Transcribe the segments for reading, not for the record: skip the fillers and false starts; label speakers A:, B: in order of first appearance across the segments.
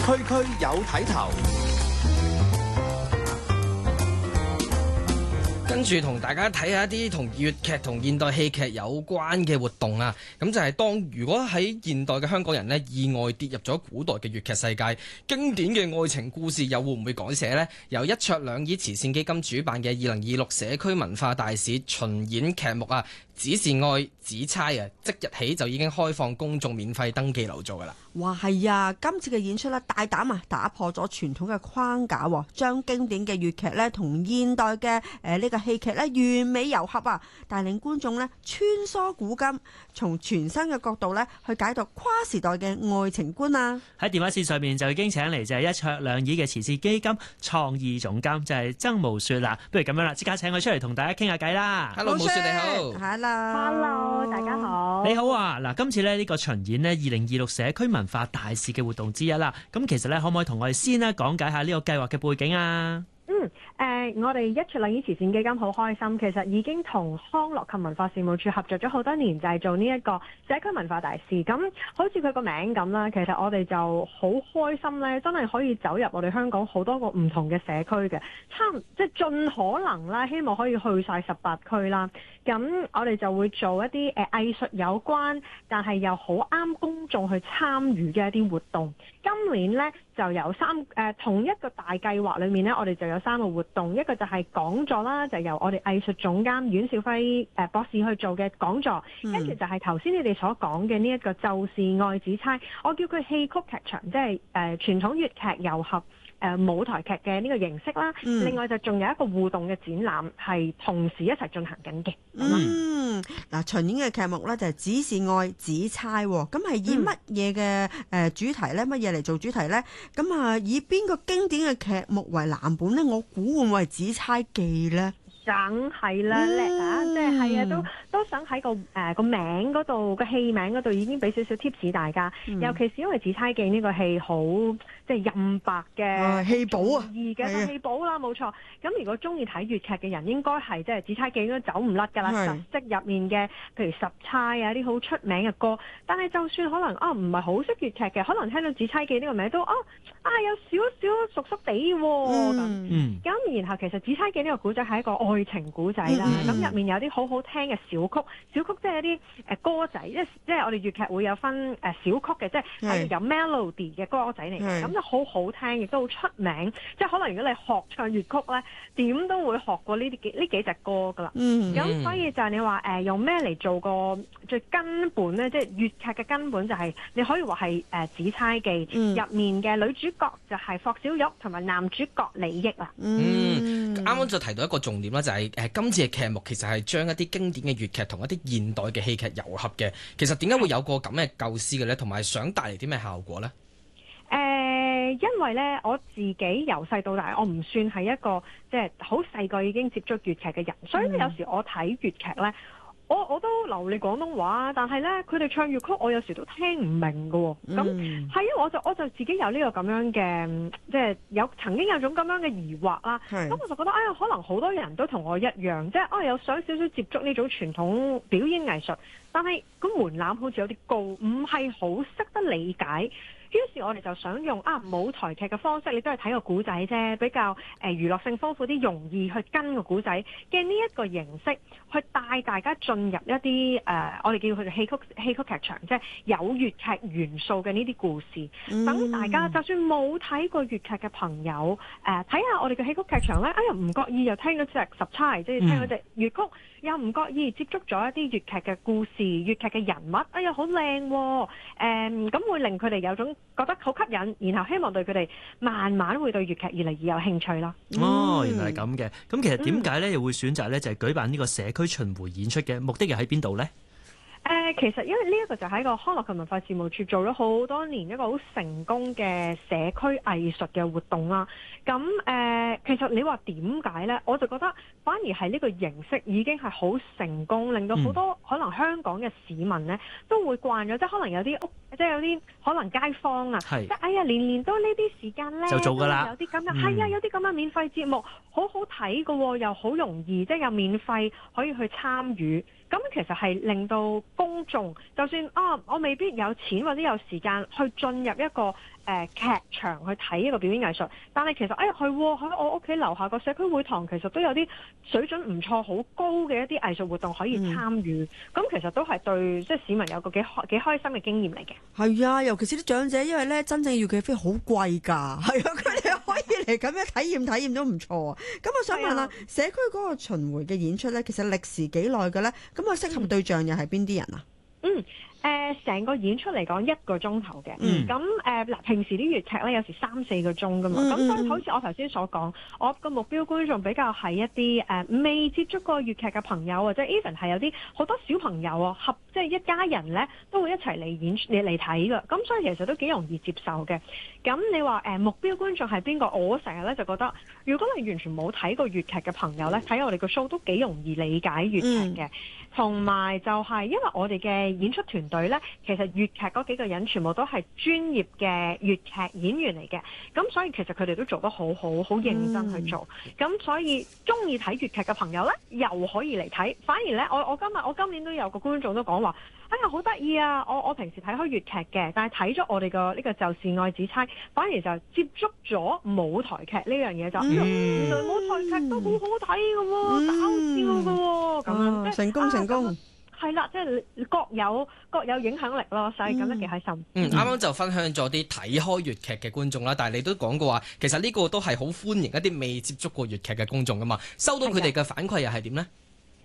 A: 區區有睇頭。
B: 跟住同大家睇下一啲同粵劇同現代戲劇有關嘅活動啊！咁就係如果喺現代嘅香港人呢，意外跌入咗古代嘅粵劇世界，經典嘅愛情故事又會唔會改寫呢？由一桌兩椅慈善基金主辦嘅2026社區文化大使巡演劇目啊！只是愛只猜啊！即日起就已經開放公眾免費登記留座噶啦。
C: 哇，係啊！今次嘅演出咧，大膽啊，打破咗傳統嘅框架，將經典嘅粵劇咧同現代嘅呢個戲劇咧完美糅合啊！帶領觀眾咧穿梭古今，從全新嘅角度咧去解讀跨時代嘅愛情觀啊！
D: 喺電話線上面就已經請嚟就係一桌兩椅嘅慈善基金創意總監就係曾慕雪啦。不如咁樣啦，即刻請佢出嚟同大家傾下偈啦。
B: Hello， 慕雪你好。
E: Hello， 大家好。
D: 你好啊！嗱，今次咧呢個巡演呢2026社區文化大使嘅活動之一啦。咁其實咧，可唔可以同我哋先咧講解下呢個計劃嘅背景啊？
E: 我哋一桌兩椅慈善基金好開心，其實已經同康樂及文化事務處合作咗好多年，就係做呢一個社區文化大使。咁好似佢個名咁啦，其實我哋就好開心咧，真係可以走入我哋香港好多個唔同嘅社區嘅，即係盡可能啦，希望可以去晒18區啦。咁我哋就會做一啲藝術有關，但係又好啱公眾去參與嘅一啲活動。今年呢，就有同一個大計劃裏面呢，我哋就有3個活動，一個就係講座啦，就由我哋藝術總監阮兆輝博士去做嘅講座，跟住就係頭先你哋所講嘅呢一個就是愛只猜，我叫佢戲曲劇場，即係傳統粵劇糅合舞台劇嘅呢個形式啦。另外就仲有一個互動嘅展覽係同時一齊進行緊嘅。
C: 嗱，巡演嘅劇目咧就係只是愛只猜，咁係以乜嘢嘅主題咧？乜嘢嚟做主題咧？咁啊，以邊個經典嘅劇目為藍本咧？我估會唔會係只猜記咧？
E: 梗係啦，叻啊！即係啊，都想喺個名嗰度，個戲名嗰度已經俾少少 tips 大家。尤其是因為《只猜記》呢個戲好即係任白嘅
C: 戲寶啊，
E: 意嘅戲寶啦，冇錯。咁如果中意睇粵劇嘅人，應該係即係《只猜記》應該走唔甩㗎啦。實質入面嘅，譬如十猜啊啲好出名嘅歌，但係就算可能唔係好識粵劇嘅，可能聽到《只猜記》呢個名都有少少熟熟地喎咁。然後其實《只猜記》呢個古仔係一個愛情古仔啦，咁入面有啲好好聽嘅小曲，小曲即係一啲歌仔，即係我哋粵劇會有分小曲嘅，即係有 melody 嘅歌仔嚟嘅，咁就好好聽，亦都好出名。即係可能如果你學唱粵曲咧，點都會學過呢幾隻歌噶啦。咁所以就係你話用咩嚟做個最根本咧？即係粵劇嘅根本就係你可以話係《只猜記》入面嘅女主角就係霍小玉同埋男主角李益啊。
B: 啱啱就提到一個重點啦，就係今次嘅劇目其實係將一啲經典嘅粵劇同一啲現代嘅戲劇糅合嘅。其實點解會有個咁嘅構思嘅咧？同埋想帶嚟啲咩效果咧？
E: 因為咧我自己由細到大，我唔算係一個即係好細個已經接觸粵劇嘅人，所以有時我睇粵劇咧，我都流利廣東話，但係咧佢哋唱粵曲，我有時都聽唔明㗎喎。咁係因為我就自己有呢個咁樣嘅，即係曾經有種咁樣嘅疑惑啦。咁我就覺得可能好多人都同我一樣，即係有想少少接觸呢種傳統表演藝術，但係個門檻好似有啲高，唔係好識得理解。於是我哋就想用舞台劇嘅方式，你都係睇個古仔啫，比較娛樂性豐富啲，容易去跟個古仔嘅呢一個形式，去帶大家進入一啲我哋叫佢哋戲曲劇場，即係有粵劇元素嘅呢啲故事，等大家就算冇睇過粵劇嘅朋友，睇下我哋嘅戲曲劇場咧，唔覺意又聽咗隻十猜，即係聽咗隻粵曲，又唔覺意接觸咗一啲粵劇嘅故事、粵劇嘅人物，好靚喎，咁會令佢哋有種覺得好吸引，然後希望對佢哋慢慢會對粵劇越嚟越有興趣啦。
D: 原來係咁嘅。咁其實點解咧又會選擇咧就係舉辦呢個社區巡迴演出嘅目的又喺邊度咧？
E: 其實因為呢一個就喺個康樂及文化事務處做咗好多年一個好成功嘅社區藝術嘅活動啦。咁其實你話點解呢？我就覺得反而係呢個形式已經係好成功，令到好多可能香港嘅市民呢都會慣咗，即係可能有啲即係有啲可能街坊啊，即係年年都呢啲時間呢，
D: 就做㗎啦，
E: 有啲咁樣有啲咁嘅免費節目好好睇㗎喎，又好容易，即係又免費可以去參與。咁其實係令到公眾，就算我未必有錢或者有時間去進入一個劇場去睇一個表演藝術，但係其實喺我屋企樓下個社區會堂其實都有啲水準唔錯、好高嘅一啲藝術活動可以參與，咁其實都係對即係市民有個幾開心嘅經驗嚟嘅。
C: 係啊，尤其是啲長者，因為咧真正粵劇飛好貴㗎，係啊，佢哋可以嚟咁樣體驗都唔錯啊。咁我想問下，社區嗰個巡迴嘅演出咧，其實歷時幾耐嘅咧？咁啊，適合對象又係邊啲人啊？
E: 成個演出嚟講1個鐘頭嘅，咁平時啲粵劇咧有時3-4個鐘噶嘛，咁所以好似我頭先所講，我個目標觀眾比較係一啲未接觸過粵劇嘅朋友，或者 even 係有啲好多小朋友啊，即係一家人咧都會一齊嚟睇噶，咁所以其實都幾容易接受嘅。咁你話目標觀眾係邊個？我成日咧就覺得，如果你完全冇睇過粵劇嘅朋友咧，睇我哋個 show 都幾容易理解粵劇嘅。同埋就係因為我哋嘅演出團隊呢，其實粵劇嗰幾個人全部都係專業嘅粵劇演員嚟嘅，咁所以其實佢哋都做得好好，好認真去做。咁所以中意睇粵劇嘅朋友呢，又可以嚟睇。反而呢，我今年都有個觀眾都講話，哎呀好得意啊！我平時睇開粵劇嘅，但係睇咗我哋個呢個就是愛紫釵，反而就接觸咗舞台劇呢樣嘢就，原來舞台劇都好好睇嘅喎，搞笑嘅喎，咁樣成功。係啦，即係各有影響力咯，所以咁都幾開心。
B: 啱啱就分享咗啲睇開粵劇嘅觀眾啦，但係你都講過話，其實呢個都係好歡迎一啲未接觸過粵劇嘅觀眾噶嘛，收到佢哋嘅反饋又係點呢？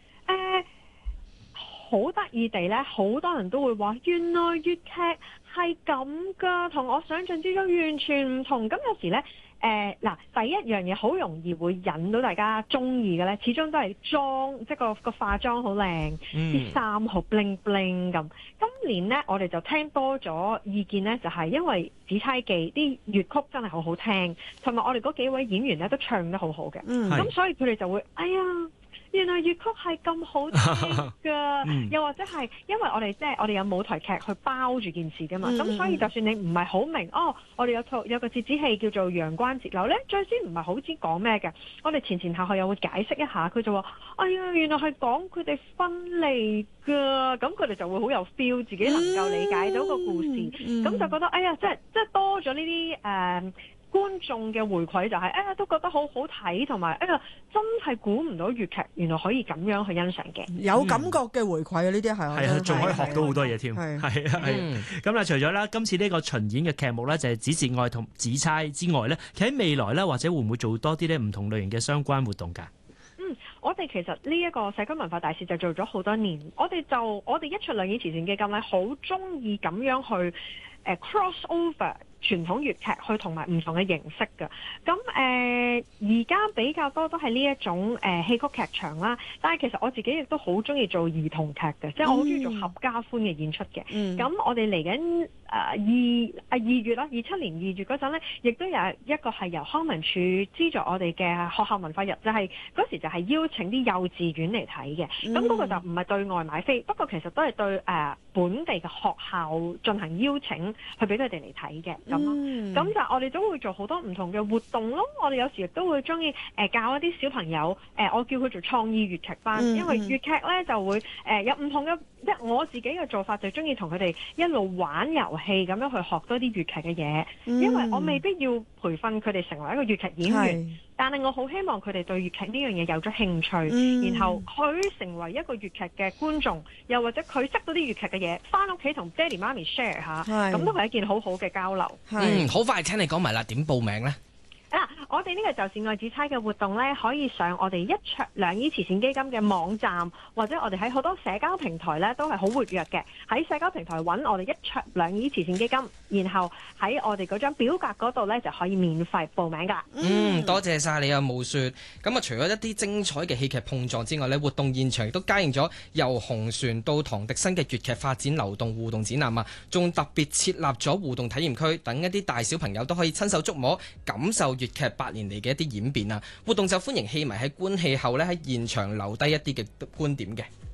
E: 好得意地呢，好多人都會話，原來粵劇係咁噶，同我想象之中完全唔同。咁有時呢。第一樣嘢好容易會引到大家中意嘅呢，始終都係妝，即係個化妝好靚，啲衫好 bling bling 咁。今年呢，我哋就聽多咗意見呢，就係因為《紫釵記》啲粵曲真係好好聽，同埋我哋嗰幾位演員呢都唱得好好嘅，咁所以佢哋就會，哎呀！原來粵曲係咁好聽㗎，又或者係因為我哋有舞台劇去包住件事㗎嘛，咁所以就算你唔係好明，我哋有個折子戲叫做《陽關折柳》咧，最先唔係好知講咩嘅，我哋前後後又會解釋一下，佢就話：哎呀，原來係講佢哋分離㗎，咁佢哋就會好有 feel， 自己能夠理解到個故事，咁就覺得哎呀，即係多咗呢啲觀眾嘅回饋就係都覺得好好睇，同埋真係估唔到粵劇原來可以咁樣去欣賞嘅，
C: 有感覺嘅回饋啊！呢啲係
D: 仲可以學到好多嘢添，係咁啦。除咗啦，今次呢個巡演嘅劇目咧就係《紫節愛》同《紫釵》之外咧，其實喺未來咧或者會唔會做多啲咧唔同類型嘅相關活動㗎？
E: 我哋其實呢一個社區文化大使就做咗好多年，我哋一出兩演慈善基金咧，好中意咁樣去cross over。傳統粵劇去同埋唔同嘅形式嘅，咁而家比較多都係呢一種戲曲劇場啦。但係其實我自己亦都好中意做兒童劇嘅，即係我好中意做合家歡嘅演出嘅。咁我哋嚟緊二月啦，27年2月嗰陣咧，亦都有一個係由康文署資助我哋嘅學校文化日，就係嗰時就係邀請啲幼稚園嚟睇嘅。咁嗰個就唔係對外買飛，不過其實都係對本地嘅學校進行邀請，去俾佢哋嚟睇嘅。咁就我哋都會做好多唔同嘅活動咯。我哋有時亦都會中意教一啲小朋友，我叫佢做創意粵劇班，因為粵劇咧就會有唔同嘅，即係我自己嘅做法就中意同佢哋一路玩遊戲咁樣去學多啲粵劇嘅嘢，因為我未必要培訓佢哋成為一個粵劇演員，但係我好希望佢哋對粵劇呢樣嘢有咗興趣，然後佢成為一個粵劇嘅觀眾，又或者佢識到啲粵劇嘅嘢，翻屋企同爹哋媽咪 share 下，咁都係一件好好嘅交流。
B: 好快請你講埋啦，點報名呢？
E: 我哋呢個就是愛紫釵嘅活動呢，可以上我哋一桌兩椅慈善基金嘅網站，或者我哋喺好多社交平台呢都係好活躍嘅。喺社交平台揾我哋一桌兩椅慈善基金，然後喺我哋嗰張表格嗰度呢就可以免費報名噶。
B: 多謝晒你啊，慕雪。咁啊，除咗一啲精彩嘅戲劇碰撞之外呢，活動現場亦都加映咗由紅船到唐迪生嘅粵劇發展流動互動展覽啊，仲特別設立咗互動體驗區，等一啲大小朋友都可以親手觸摸感受粵劇8年嚟嘅一啲演變啊！活動就歡迎戲迷喺觀戲後呢喺現場留低一啲嘅觀點嘅。